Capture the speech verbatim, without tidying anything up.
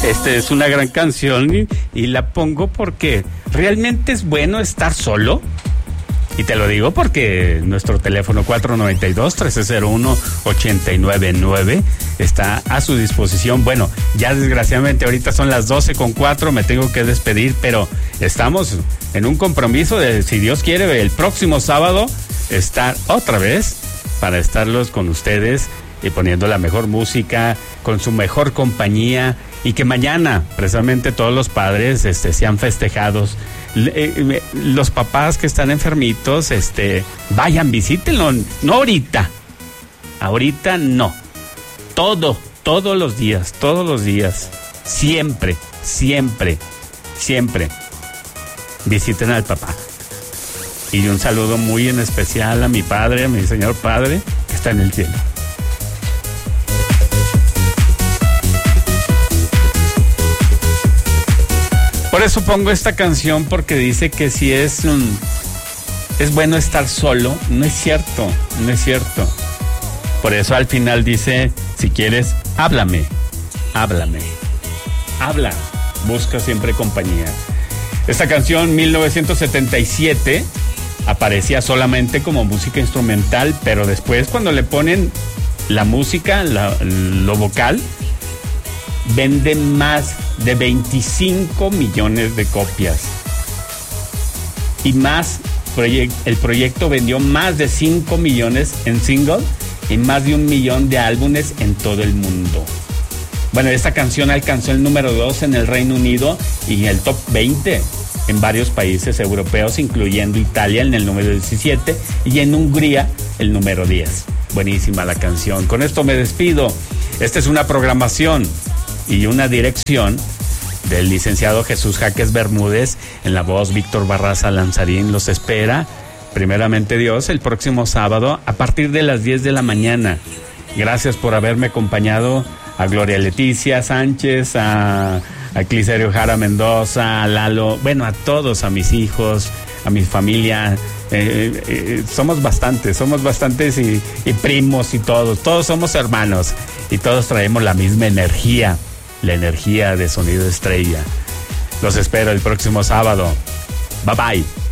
Esta es una gran canción y, y la pongo porque realmente es bueno estar solo. Y te lo digo porque nuestro teléfono cuatro nueve dos, tres cero uno, ocho nueve nueve está a su disposición. Bueno, ya desgraciadamente ahorita son las doce con cuatro, me tengo que despedir, pero estamos en un compromiso de, si Dios quiere, el próximo sábado estar otra vez para estarlos con ustedes y poniendo la mejor música, con su mejor compañía, y que mañana precisamente todos los padres este, sean festejados. Los papás que están enfermitos, este, vayan, visítenlo, no ahorita, ahorita no, todo, todos los días, todos los días, siempre, siempre, siempre, visiten al papá. Y un saludo muy en especial a mi padre, a mi señor padre, que está en el cielo. Por eso pongo esta canción, porque dice que si es un, es bueno estar solo. No es cierto, no es cierto. Por eso al final dice, si quieres, háblame, háblame, habla, busca siempre compañía. Esta canción, mil novecientos setenta y siete, aparecía solamente como música instrumental, pero después cuando le ponen la música, la, lo vocal, vende más de veinticinco millones de copias. Y más, el proyecto vendió más de cinco millones en single y más de un millón de álbumes en todo el mundo. Bueno, esta canción alcanzó el número dos en el Reino Unido y el top veinte en varios países europeos, incluyendo Italia en el número diecisiete y en Hungría el número diez. Buenísima la canción. Con esto me despido. Esta es una programación y una dirección del licenciado Jesús Jaques Bermúdez, en la voz Víctor Barraza Lanzarín. Los espera, primeramente Dios, el próximo sábado a partir de las diez de la mañana. Gracias por haberme acompañado, a Gloria Leticia Sánchez, a, a Cliserio Jara Mendoza, a Lalo, bueno, a todos, a mis hijos, a mi familia. Eh, eh, somos bastantes, somos bastantes y, y primos y todos, todos somos hermanos y todos traemos la misma energía. La energía de Sonido Estrella. Los espero el próximo sábado. Bye bye.